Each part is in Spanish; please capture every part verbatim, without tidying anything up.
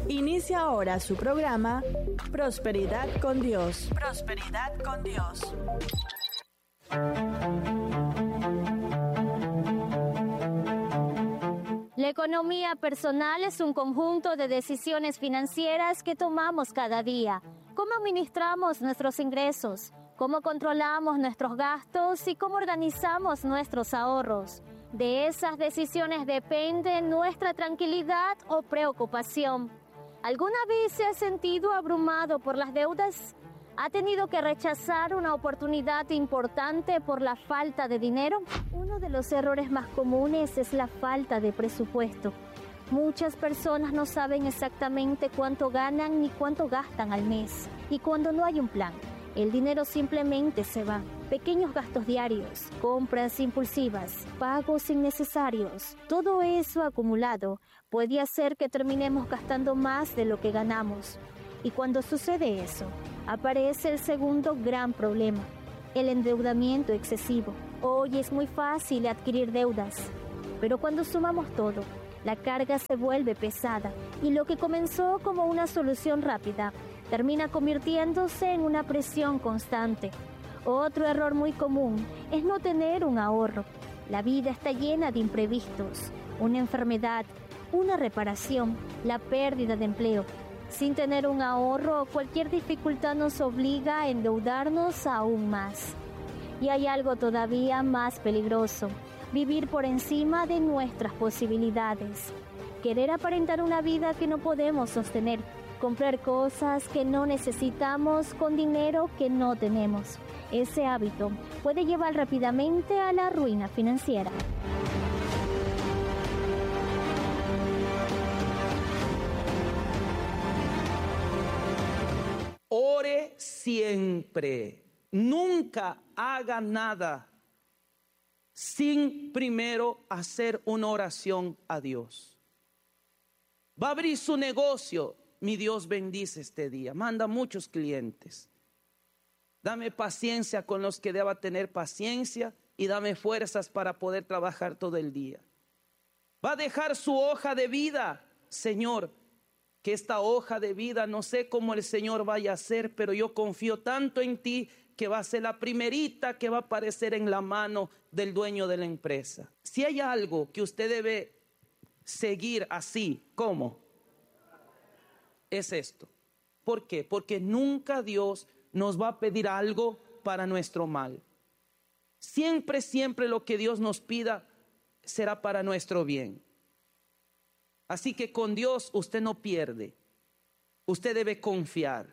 Inicia ahora su programa Prosperidad con Dios. Prosperidad con Dios. La economía personal es un conjunto de decisiones financieras que tomamos cada día. ¿Cómo administramos nuestros ingresos? ¿Cómo controlamos nuestros gastos? ¿Y cómo organizamos nuestros ahorros? De esas decisiones depende nuestra tranquilidad o preocupación. ¿Alguna vez se ha sentido abrumado por las deudas? ¿Ha tenido que rechazar una oportunidad importante por la falta de dinero? Uno de los errores más comunes es la falta de presupuesto. Muchas personas no saben exactamente cuánto ganan ni cuánto gastan al mes. Y cuando no hay un plan, el dinero simplemente se va. Pequeños gastos diarios, compras impulsivas, pagos innecesarios. Todo eso acumulado puede hacer que terminemos gastando más de lo que ganamos. Y cuando sucede eso, aparece el segundo gran problema, el endeudamiento excesivo. Hoy es muy fácil adquirir deudas, pero cuando sumamos todo, la carga se vuelve pesada y lo que comenzó como una solución rápida termina convirtiéndose en una presión constante. Otro error muy común es no tener un ahorro. La vida está llena de imprevistos, una enfermedad, una reparación, la pérdida de empleo. Sin tener un ahorro, cualquier dificultad nos obliga a endeudarnos aún más. Y hay algo todavía más peligroso: vivir por encima de nuestras posibilidades. Querer aparentar una vida que no podemos sostener. Comprar cosas que no necesitamos con dinero que no tenemos. Ese hábito puede llevar rápidamente a la ruina financiera. Ore siempre. Nunca haga nada sin primero hacer una oración a Dios. Va a abrir su negocio. Mi Dios bendice este día. Manda muchos clientes. Dame paciencia con los que deba tener paciencia y dame fuerzas para poder trabajar todo el día. Va a dejar su hoja de vida. Señor, que esta hoja de vida, no sé cómo el Señor vaya a hacer, pero yo confío tanto en ti que va a ser la primerita que va a aparecer en la mano del dueño de la empresa. Si hay algo que usted debe seguir así, ¿cómo? Es esto. ¿Por qué? Porque nunca Dios nos va a pedir algo para nuestro mal. Siempre, siempre lo que Dios nos pida será para nuestro bien. Así que con Dios usted no pierde. Usted debe confiar.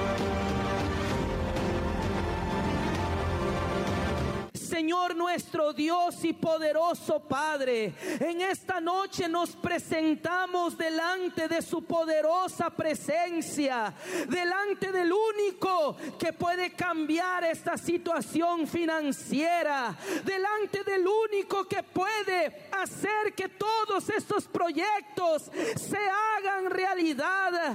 Señor nuestro Dios y poderoso Padre, en esta noche nos presentamos delante de su poderosa presencia, delante del único que puede cambiar esta situación financiera, delante del único que puede hacer que todos estos proyectos se hagan realidad.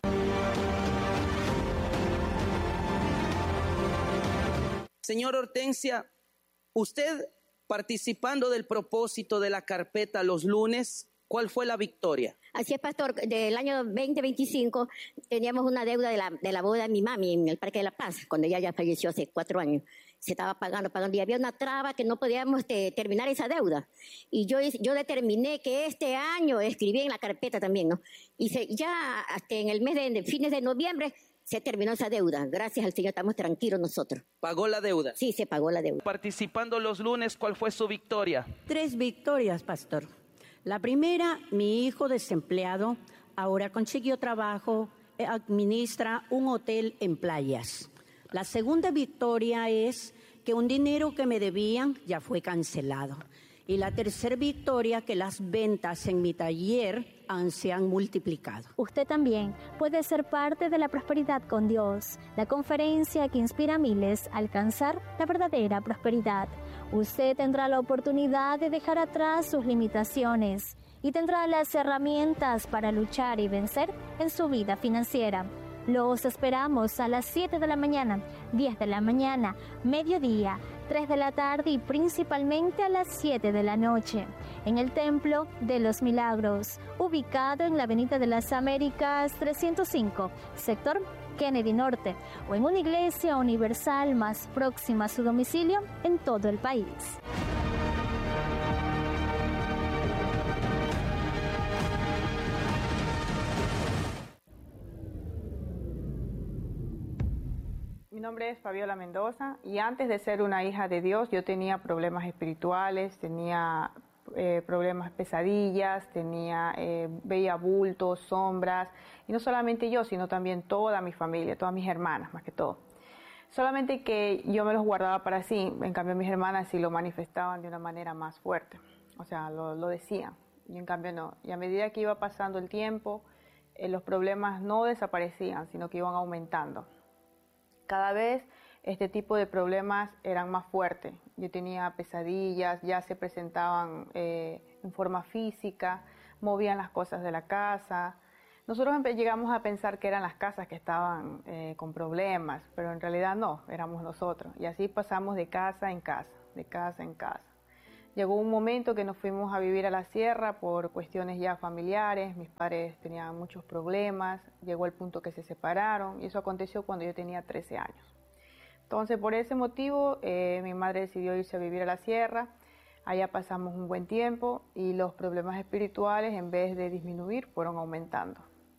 Señor Hortensia, usted participando del propósito de la carpeta los lunes, ¿cuál fue la victoria? Así es, pastor. Del año veinte veinticinco teníamos una deuda de la, de la boda de mi mami en el Parque de la Paz, cuando ella ya falleció hace cuatro años. Se estaba pagando, pagando, y había una traba que no podíamos este, terminar esa deuda. Y yo, yo determiné que este año, escribí en la carpeta también, ¿no? Y se, ya hasta en el mes de, de fines de noviembre, se terminó esa deuda. Gracias al Señor, estamos tranquilos nosotros. ¿Pagó la deuda? Sí, se pagó la deuda. Participando los lunes, ¿cuál fue su victoria? Tres victorias, pastor. La primera, mi hijo desempleado, ahora consiguió trabajo, administra un hotel en Playas. La segunda victoria es que un dinero que me debían ya fue cancelado. Y la tercera victoria, que las ventas en mi taller han, se han multiplicado. Usted también puede ser parte de la Prosperidad con Dios, la conferencia que inspira a miles a alcanzar la verdadera prosperidad. Usted tendrá la oportunidad de dejar atrás sus limitaciones y tendrá las herramientas para luchar y vencer en su vida financiera. Los esperamos a las siete de la mañana, diez de la mañana, mediodía tres de la tarde y principalmente a las siete de la noche, en el Templo de los Milagros, ubicado en la Avenida de las Américas trescientos cinco, sector Kennedy Norte, o en una iglesia universal más próxima a su domicilio en todo el país. Mi nombre es Fabiola Mendoza y antes de ser una hija de Dios yo tenía problemas espirituales, tenía eh, problemas, pesadillas, tenía, eh, veía bultos, sombras, y no solamente yo, sino también toda mi familia, todas mis hermanas más que todo. Solamente que yo me los guardaba para sí, en cambio mis hermanas sí lo manifestaban de una manera más fuerte, o sea, lo, lo decían, y en cambio no. Y a medida que iba pasando el tiempo, eh, los problemas no desaparecían, sino que iban aumentando. Cada vez este tipo de problemas eran más fuertes. Yo tenía pesadillas, ya se presentaban eh, en forma física, movían las cosas de la casa. Nosotros llegamos a pensar que eran las casas que estaban eh, con problemas, pero en realidad no, éramos nosotros. Y así pasamos de casa en casa, de casa en casa. Llegó un momento que nos fuimos a vivir a la sierra por cuestiones ya familiares, mis padres tenían muchos problemas, llegó el punto que se separaron y eso aconteció cuando yo tenía trece años. Entonces por ese motivo eh, mi madre decidió irse a vivir a la sierra, allá pasamos un buen tiempo y los problemas espirituales en vez de disminuir fueron aumentando.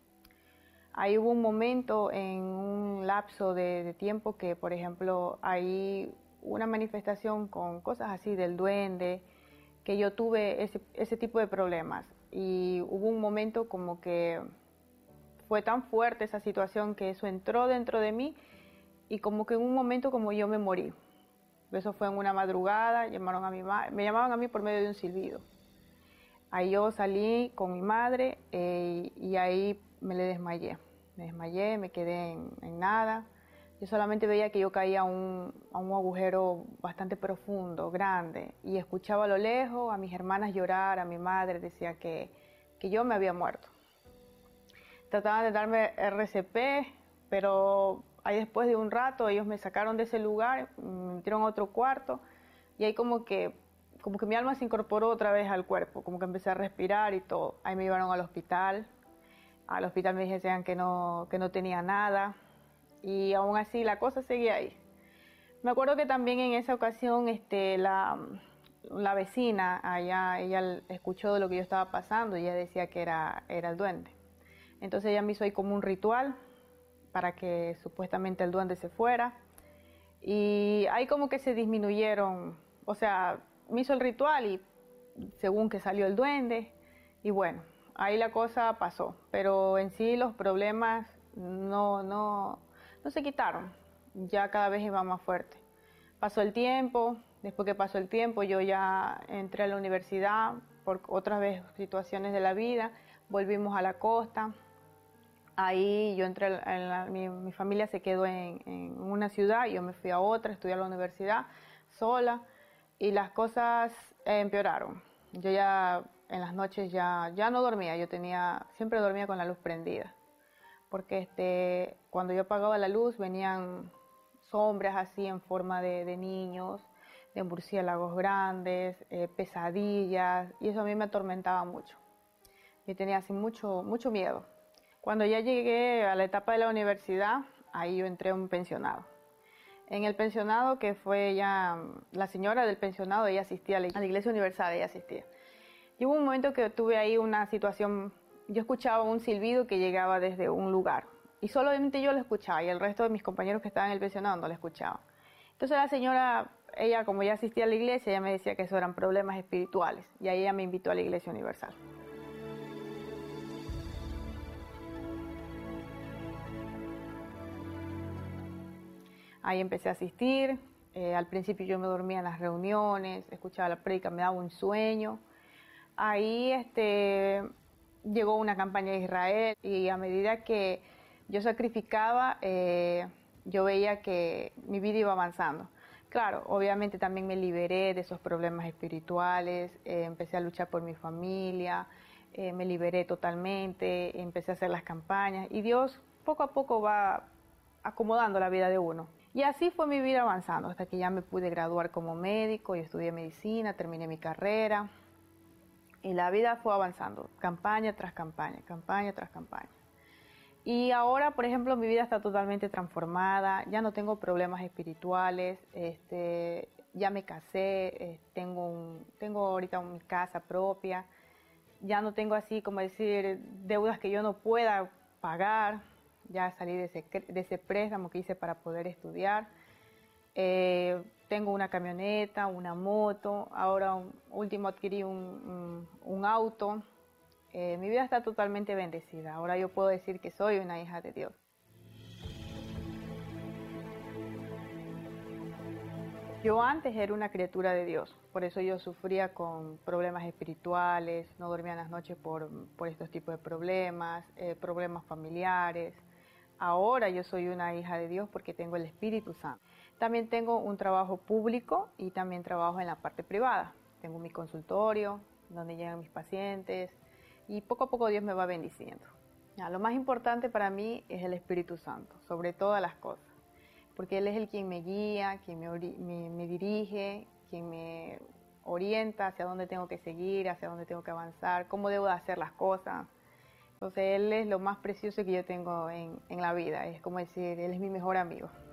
Ahí hubo un momento en un lapso de, de tiempo que por ejemplo hay una manifestación con cosas así del duende, que yo tuve ese, ese tipo de problemas y hubo un momento como que fue tan fuerte esa situación que eso entró dentro de mí y como que en un momento como yo me morí. Eso fue en una madrugada, llamaron a mi ma- me llamaban a mí por medio de un silbido. Ahí yo salí con mi madre eh, y ahí me le desmayé, me desmayé, me quedé en, en nada. Yo solamente veía que yo caía a un, a un agujero bastante profundo, grande, y escuchaba a lo lejos a mis hermanas llorar, a mi madre, decía que, que yo me había muerto. Trataban de darme R C P, pero ahí después de un rato ellos me sacaron de ese lugar, me metieron a otro cuarto, y ahí como que, como que mi alma se incorporó otra vez al cuerpo, como que empecé a respirar y todo. Ahí me llevaron al hospital, al hospital me decían que no, que no tenía nada, y aún así la cosa seguía ahí. Me acuerdo que también en esa ocasión este, la, la vecina allá, ella escuchó de lo que yo estaba pasando y ella decía que era, era el duende. Entonces ella me hizo ahí como un ritual para que supuestamente el duende se fuera. Y ahí como que se disminuyeron, o sea, me hizo el ritual y según que salió el duende y bueno, ahí la cosa pasó. Pero en sí los problemas no, no, no se quitaron, ya cada vez iba más fuerte. Pasó el tiempo, después que pasó el tiempo yo ya entré a la universidad por otras veces situaciones de la vida, volvimos a la costa, ahí yo entré, en la, mi, mi familia se quedó en, en una ciudad, yo me fui a otra, estudié a la universidad sola y las cosas eh, empeoraron. Yo ya en las noches ya, ya no dormía, yo tenía, siempre dormía con la luz prendida. Porque este, cuando yo apagaba la luz venían sombras así en forma de, de niños, de murciélagos grandes, eh, pesadillas, y eso a mí me atormentaba mucho. Yo tenía así mucho, mucho miedo. Cuando ya llegué a la etapa de la universidad, ahí yo entré a un pensionado. En el pensionado, que fue ella, la señora del pensionado, ella asistía a la, a la Iglesia Universal, ella asistía. Y hubo un momento que tuve ahí una situación. Yo escuchaba un silbido que llegaba desde un lugar y solamente yo lo escuchaba y el resto de mis compañeros que estaban en el pensionado no lo escuchaban. Entonces la señora, ella como ya asistía a la iglesia, ella me decía que eso eran problemas espirituales y ahí ella me invitó a la Iglesia Universal. Ahí empecé a asistir, eh, al principio yo me dormía en las reuniones, escuchaba la prédica, me daba un sueño. Ahí este... llegó una campaña de Israel y a medida que yo sacrificaba, eh, yo veía que mi vida iba avanzando. Claro, obviamente también me liberé de esos problemas espirituales, eh, empecé a luchar por mi familia, eh, me liberé totalmente, empecé a hacer las campañas y Dios poco a poco va acomodando la vida de uno. Y así fue mi vida avanzando hasta que ya me pude graduar como médico y estudié medicina, terminé mi carrera. Y la vida fue avanzando, campaña tras campaña, campaña tras campaña. Y ahora, por ejemplo, mi vida está totalmente transformada, ya no tengo problemas espirituales, este, ya me casé, eh, tengo, un, tengo ahorita mi casa propia, ya no tengo así como decir deudas que yo no pueda pagar, ya salí de ese, de ese préstamo que hice para poder estudiar. Eh, tengo una camioneta, una moto, ahora un, último adquirí un, un, un auto. Eh, mi vida está totalmente bendecida. Ahora yo puedo decir que soy una hija de Dios. Yo antes era una criatura de Dios, por eso yo sufría con problemas espirituales, no dormía en las noches por, por estos tipos de problemas, eh, problemas familiares. Ahora yo soy una hija de Dios porque tengo el Espíritu Santo. También tengo un trabajo público y también trabajo en la parte privada. Tengo mi consultorio donde llegan mis pacientes y poco a poco Dios me va bendiciendo. Ya, lo más importante para mí es el Espíritu Santo, sobre todas las cosas, porque Él es el quien me guía, quien me, me, me dirige, quien me orienta hacia dónde tengo que seguir, hacia dónde tengo que avanzar, cómo debo de hacer las cosas. Entonces Él es lo más precioso que yo tengo en, en la vida, es como decir, Él es mi mejor amigo.